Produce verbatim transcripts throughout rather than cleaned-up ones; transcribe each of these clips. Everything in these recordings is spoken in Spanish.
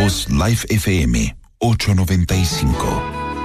Somos Life F M ochocientos noventa y cinco.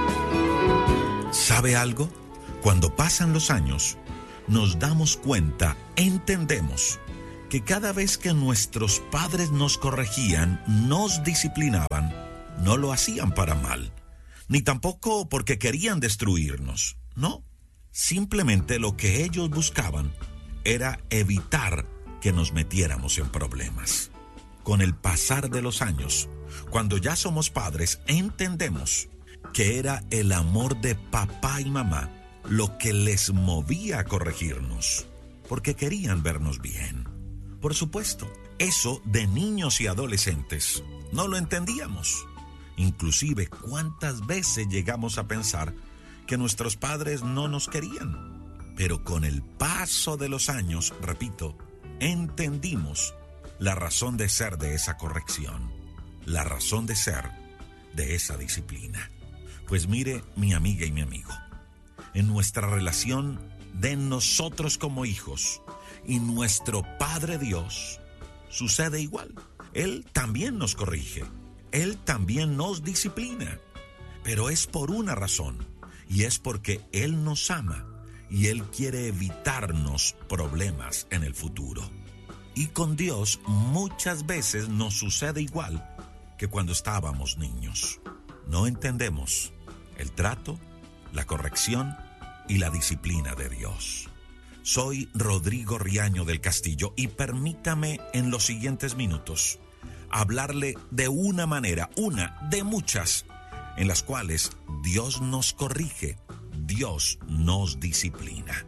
¿Sabe algo? Cuando pasan los años, nos damos cuenta, entendemos que cada vez que nuestros padres nos corregían, nos disciplinaban, no lo hacían para mal, ni tampoco porque querían destruirnos. No, simplemente lo que ellos buscaban era evitar que nos metiéramos en problemas. Con el pasar de los años, cuando ya somos padres, entendemos que era el amor de papá y mamá lo que les movía a corregirnos, porque querían vernos bien. Por supuesto, eso de niños y adolescentes no lo entendíamos. Inclusive, ¿cuántas veces llegamos a pensar que nuestros padres no nos querían? Pero con el paso de los años, repito, entendimos la razón de ser de esa corrección, la razón de ser de esa disciplina. Pues mire, mi amiga y mi amigo, en nuestra relación de nosotros como hijos y nuestro Padre Dios, sucede igual. Él también nos corrige, Él también nos disciplina, pero es por una razón, y es porque Él nos ama y Él quiere evitarnos problemas en el futuro. Y con Dios muchas veces nos sucede igual que cuando estábamos niños. No entendemos el trato, la corrección y la disciplina de Dios. Soy Rodrigo Riaño del Castillo y permítame en los siguientes minutos hablarle de una manera, una de muchas, en las cuales Dios nos corrige, Dios nos disciplina.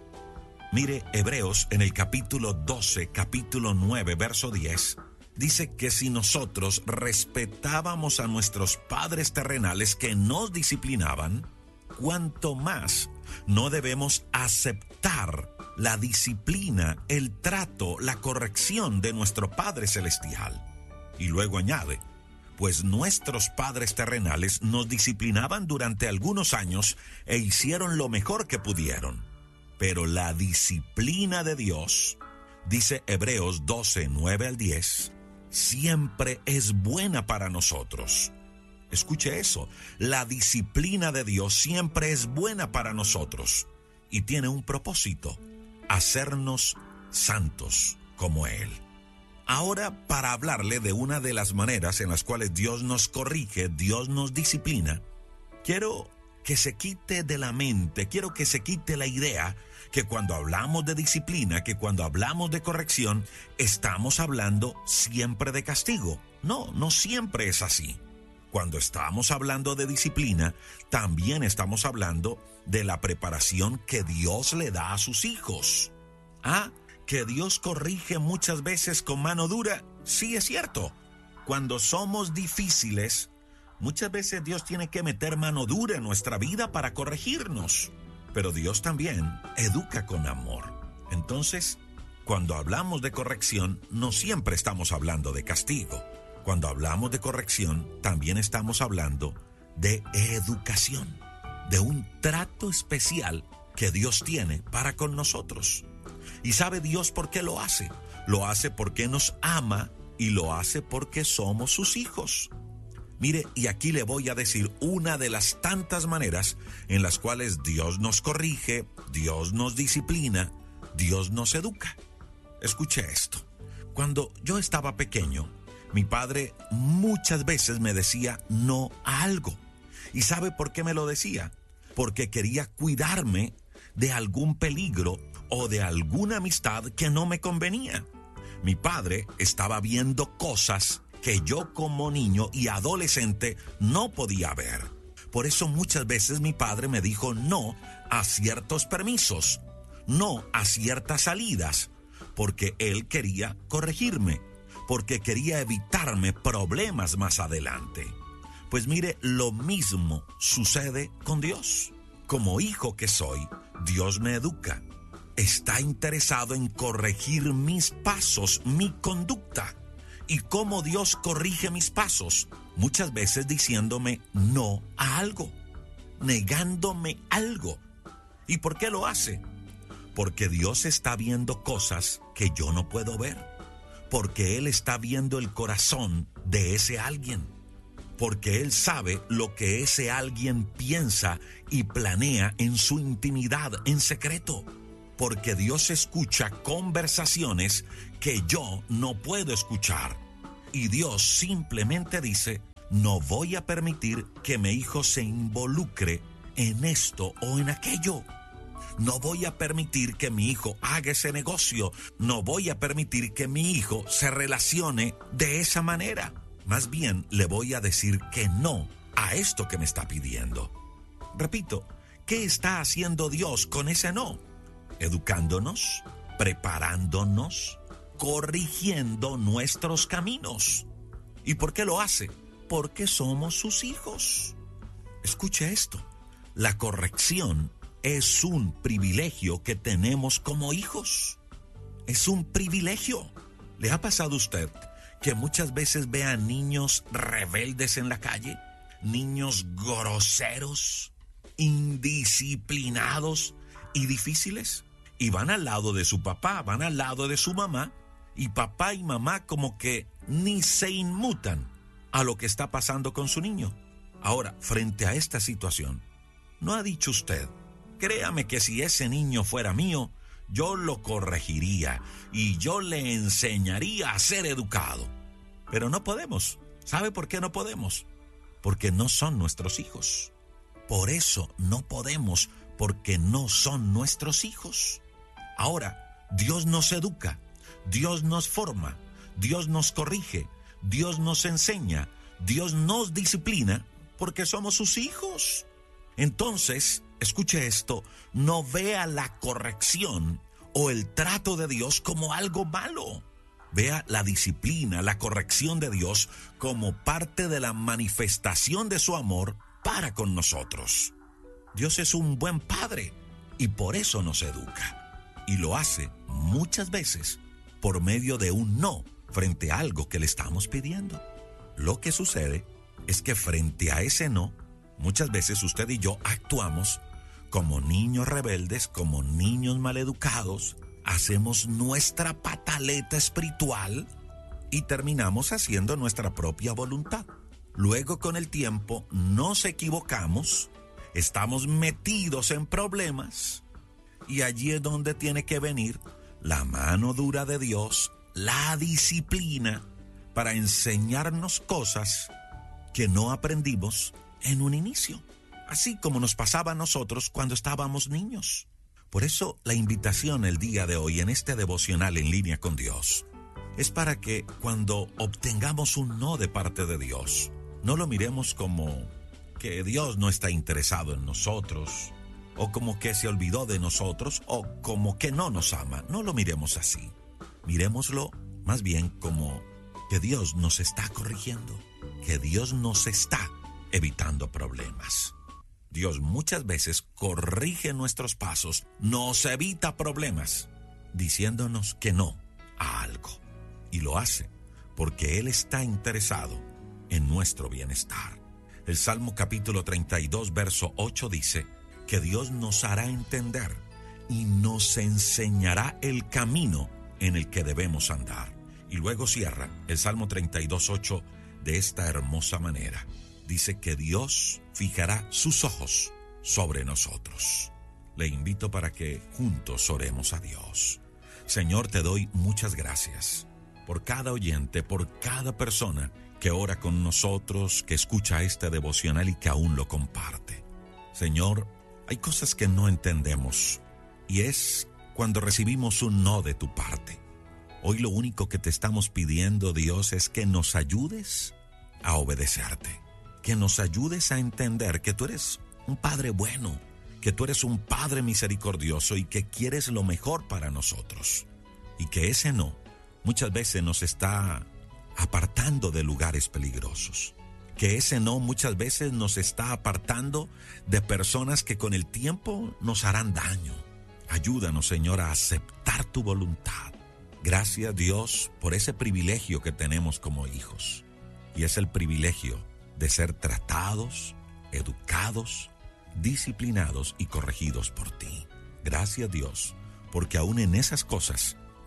Mire, Hebreos en el capítulo doce, capítulo nueve, verso diez, dice que si nosotros respetábamos a nuestros padres terrenales que nos disciplinaban, cuanto más no debemos aceptar la disciplina, el trato, la corrección de nuestro Padre Celestial. Y luego añade, pues nuestros padres terrenales nos disciplinaban durante algunos años e hicieron lo mejor que pudieron. Pero la disciplina de Dios, dice Hebreos doce, nueve al diez, siempre es buena para nosotros. Escuche eso, la disciplina de Dios siempre es buena para nosotros y tiene un propósito, hacernos santos como Él. Ahora, para hablarle de una de las maneras en las cuales Dios nos corrige, Dios nos disciplina, quiero que se quite de la mente, quiero que se quite la idea que cuando hablamos de disciplina, que cuando hablamos de corrección, estamos hablando siempre de castigo. No, no siempre es así. Cuando estamos hablando de disciplina, también estamos hablando de la preparación que Dios le da a sus hijos. Ah, que Dios corrige muchas veces con mano dura, sí es cierto. Cuando somos difíciles, muchas veces Dios tiene que meter mano dura en nuestra vida para corregirnos. Pero Dios también educa con amor. Entonces, cuando hablamos de corrección, no siempre estamos hablando de castigo. Cuando hablamos de corrección, también estamos hablando de educación, de un trato especial que Dios tiene para con nosotros. ¿Y sabe Dios por qué lo hace? Lo hace porque nos ama y lo hace porque somos sus hijos. Mire, y aquí le voy a decir una de las tantas maneras en las cuales Dios nos corrige, Dios nos disciplina, Dios nos educa. Escuche esto. Cuando yo estaba pequeño, mi padre muchas veces me decía no a algo. ¿Y sabe por qué me lo decía? Porque quería cuidarme de algún peligro o de alguna amistad que no me convenía. Mi padre estaba viendo cosas que yo como niño y adolescente no podía ver. Por eso muchas veces mi padre me dijo no a ciertos permisos, no a ciertas salidas, porque él quería corregirme, porque quería evitarme problemas más adelante. Pues mire, lo mismo sucede con Dios. Como hijo que soy, Dios me educa. Está interesado en corregir mis pasos, mi conducta. Y cómo Dios corrige mis pasos, muchas veces diciéndome no a algo, negándome algo. ¿Y por qué lo hace? Porque Dios está viendo cosas que yo no puedo ver. porque Él está viendo el corazón de ese alguien, porque Él sabe lo que ese alguien piensa y planea en su intimidad, en secreto, porque Dios escucha conversaciones que yo no puedo escuchar. Y Dios simplemente dice: no voy a permitir que mi hijo se involucre en esto o en aquello. No voy a permitir que mi hijo haga ese negocio. No voy a permitir que mi hijo se relacione de esa manera. Más bien, le voy a decir que no a esto que me está pidiendo. Repito, ¿qué está haciendo Dios con ese no? Educándonos, preparándonos, corrigiendo nuestros caminos. ¿Y por qué lo hace? Porque somos sus hijos. Escuche esto. La corrección es un privilegio que tenemos como hijos. Es un privilegio. ¿Le ha pasado a usted que muchas veces ve a niños rebeldes en la calle? Niños groseros, indisciplinados y difíciles. Y van al lado de su papá, van al lado de su mamá, y papá y mamá como que ni se inmutan a lo que está pasando con su niño. Ahora, frente a esta situación, ¿no ha dicho usted: créame que si ese niño fuera mío, yo lo corregiría y yo le enseñaría a ser educado? Pero no podemos. ¿Sabe por qué no podemos? Porque no son nuestros hijos. Por eso no podemos, porque no son nuestros hijos. Ahora, Dios nos educa, Dios nos forma, Dios nos corrige, Dios nos enseña, Dios nos disciplina, porque somos sus hijos. Entonces, escuche esto, no vea la corrección o el trato de Dios como algo malo. Vea la disciplina, la corrección de Dios como parte de la manifestación de su amor para con nosotros. Dios es un buen padre y por eso nos educa. Y lo hace muchas veces por medio de un no frente a algo que le estamos pidiendo. Lo que sucede es que frente a ese no, muchas veces usted y yo actuamos como niños rebeldes, como niños maleducados, hacemos nuestra pataleta espiritual y terminamos haciendo nuestra propia voluntad. Luego, con el tiempo, nos equivocamos, estamos metidos en problemas y allí es donde tiene que venir la mano dura de Dios, la disciplina, para enseñarnos cosas que no aprendimos en un inicio, así como nos pasaba a nosotros cuando estábamos niños. Por eso la invitación el día de hoy en este devocional En Línea con Dios es para que cuando obtengamos un no de parte de Dios, no lo miremos como que Dios no está interesado en nosotros, o como que se olvidó de nosotros, o como que no nos ama. No lo miremos así. Miremoslo más bien como que Dios nos está corrigiendo, que Dios nos está evitando problemas. Dios muchas veces corrige nuestros pasos, nos evita problemas, diciéndonos que no a algo. Y lo hace porque Él está interesado en nuestro bienestar. El Salmo capítulo treinta y dos, verso ocho dice que Dios nos hará entender y nos enseñará el camino en el que debemos andar. Y luego cierra el Salmo treinta y dos, ocho de esta hermosa manera. Dice que Dios fijará sus ojos sobre nosotros. Le invito para que juntos oremos a Dios. Señor, te doy muchas gracias por cada oyente, por cada persona que ora con nosotros, que escucha este devocional y que aún lo comparte. Señor, hay cosas que no entendemos y es cuando recibimos un no de tu parte. Hoy lo único que te estamos pidiendo, Dios, es que nos ayudes a obedecerte, que nos ayudes a entender que tú eres un Padre bueno, que tú eres un Padre misericordioso y que quieres lo mejor para nosotros. Y que ese no muchas veces nos está apartando de lugares peligrosos. Que ese no muchas veces nos está apartando de personas que con el tiempo nos harán daño. Ayúdanos, Señor, a aceptar tu voluntad. Gracias, Dios, por ese privilegio que tenemos como hijos. Y es el privilegio de ser tratados, educados, disciplinados y corregidos por ti. Gracias, Dios, porque aún en esas cosas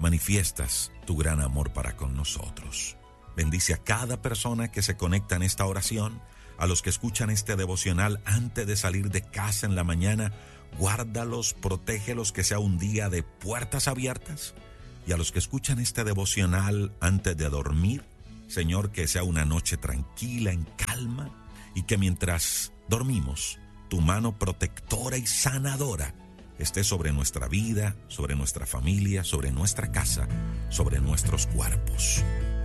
manifiestas tu gran amor para con nosotros. Bendice a cada persona que se conecta en esta oración, a los que escuchan este devocional antes de salir de casa en la mañana. Guárdalos, protégelos, que sea un día de puertas abiertas. Y a los que escuchan este devocional antes de dormir, Señor, que sea una noche tranquila, en calma, y que mientras dormimos, tu mano protectora y sanadora esté sobre nuestra vida, sobre nuestra familia, sobre nuestra casa, sobre nuestros cuerpos.